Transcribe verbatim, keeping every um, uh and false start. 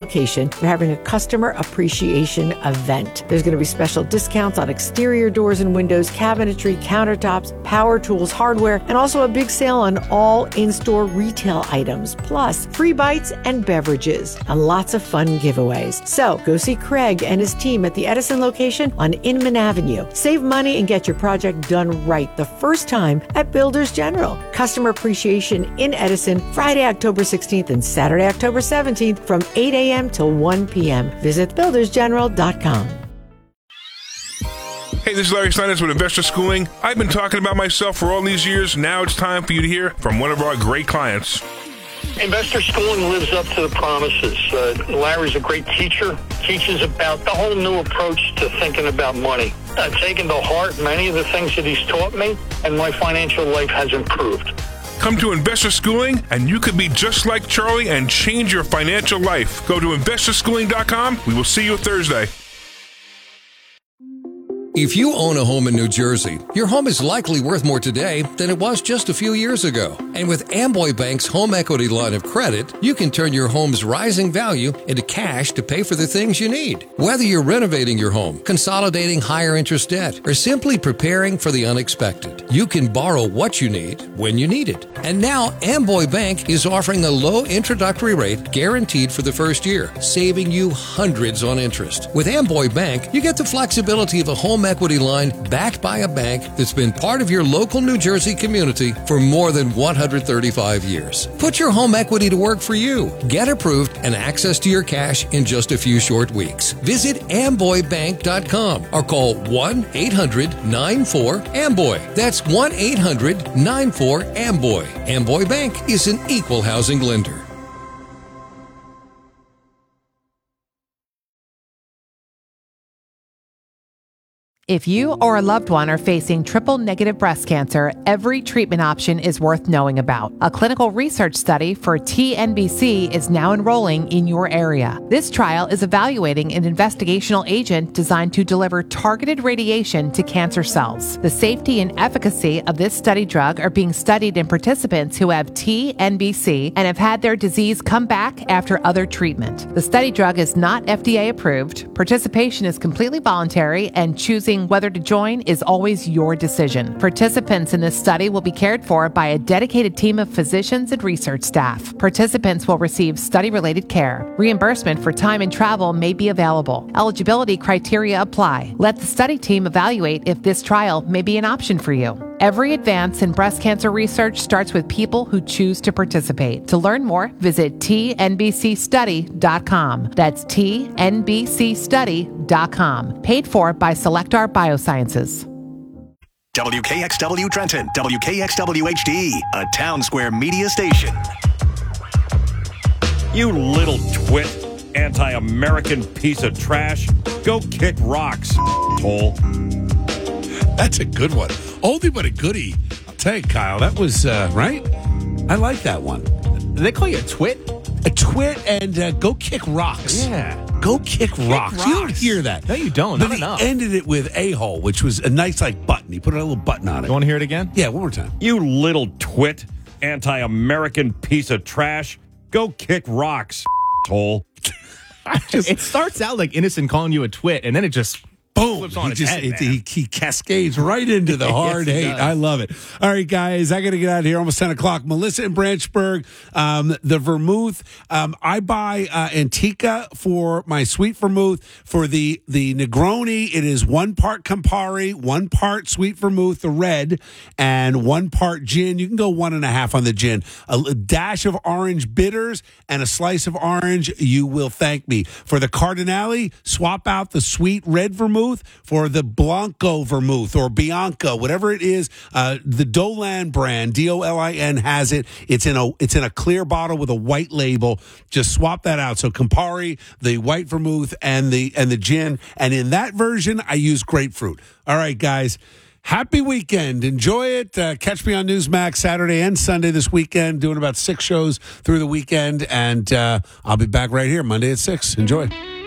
location, they're having a customer appreciation event. There's going to be special discounts on exterior doors and windows, cabinetry, countertops, power tools, hardware, and also a big sale on all in-store retail items, plus free bites and beverages, and lots of fun giveaways. So go see Craig and his team at the Edison location on Inman Avenue. Save money and get your project done right the first time at Builders General. Customer appreciation in Edison, Friday, October sixteenth and Saturday, October seventeenth from eight a.m. till one p.m. Visit builders general dot com. Hey, this is Larry Steinitz with Investor Schooling. I've been talking about myself for all these years. Now it's time for you to hear from one of our great clients. Investor Schooling lives up to the promises. Uh, Larry's a great teacher, teaches about the whole new approach to thinking about money. I've taken to heart many of the things that he's taught me, and my financial life has improved. Come to Investor Schooling, and you could be just like Charlie and change your financial life. Go to investor schooling dot com. We will see you Thursday. If you own a home in New Jersey, your home is likely worth more today than it was just a few years ago. And with Amboy Bank's home equity line of credit, you can turn your home's rising value into cash to pay for the things you need. Whether you're renovating your home, consolidating higher interest debt, or simply preparing for the unexpected, you can borrow what you need when you need it. And now Amboy Bank is offering a low introductory rate guaranteed for the first year, saving you hundreds on interest. With Amboy Bank, you get the flexibility of a home equity line backed by a bank that's been part of your local New Jersey community for more than one hundred thirty-five years. Put your home equity to work for you. Get approved and access to your cash in just a few short weeks. Visit amboy bank dot com or call one eight hundred nine four amboy. That's one eight hundred nine four amboy. Amboy Bank is an equal housing lender. If you or a loved one are facing triple-negative breast cancer, every treatment option is worth knowing about. A clinical research study for T N B C is now enrolling in your area. This trial is evaluating an investigational agent designed to deliver targeted radiation to cancer cells. The safety and efficacy of this study drug are being studied in participants who have T N B C and have had their disease come back after other treatment. The study drug is not F D A approved. Participation is completely voluntary, and choosing whether to join is always your decision. Participants in this study will be cared for by a dedicated team of physicians and research staff. Participants will receive study-related care. Reimbursement for time and travel may be available. Eligibility criteria apply. Let the study team evaluate if this trial may be an option for you. Every advance in breast cancer research starts with people who choose to participate. To learn more, visit T N B C study dot com. That's T N B C study dot com. Paid for by Selectar Biosciences. W K X W Trenton, W K X W H D, a Town Square media station. You little twit, anti-American piece of trash. Go kick rocks, hole. That's a good one. Oldie but a goodie. I'll tell you, Kyle, that was, uh, right? I like that one. Did they call you a twit? A twit and uh, go kick rocks. Yeah. Go kick, kick rocks. rocks. You don't hear that. No, you don't. But Not he enough. ended it with a-hole, which was a nice, like, button. He put a little button on it. You want to hear it again? Yeah, one more time. You little twit, anti-American piece of trash. Go kick rocks, hole. Just, it starts out like innocent calling you a twit, and then it just boom. Flips on He, its just, head, it, man. he, he cascades right into the hard Yes, he hate. does. I love it. All right, guys, I got to get out of here. Almost ten o'clock. Melissa in Branchburg, um, the vermouth. Um, I buy uh, Antica for my sweet vermouth. For the, the Negroni, it is one part Campari, one part sweet vermouth, the red, and one part gin. You can go one and a half on the gin. A, a dash of orange bitters and a slice of orange. You will thank me. For the Cardinale, swap out the sweet red vermouth for the Blanco vermouth or Bianco, whatever it is. Uh, the Dolan brand, D O L I N, has it. It's in a it's in a clear bottle with a white label. Just swap that out. So Campari, the white vermouth, and the and the gin. And in that version, I use grapefruit. All right, guys. Happy weekend. Enjoy it. Uh, catch me on Newsmax Saturday and Sunday this weekend, doing about six shows through the weekend. And uh, I'll be back right here Monday at six. Enjoy.